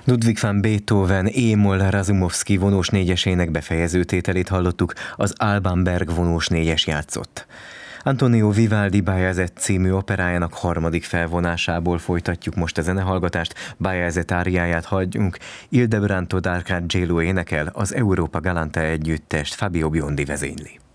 Ludwig van Beethoven E-moll Razumovsky vonós négyesének befejező tételét hallottuk, az Alban Berg vonós négyes játszott. Antonio Vivaldi Bajazet című operájának harmadik felvonásából folytatjuk most a zenehallgatást, Bajazet áriáját hagyjunk, Ildebrando d'Arcangelo énekel, az Europa Galante együttest Fabio Biondi vezényli.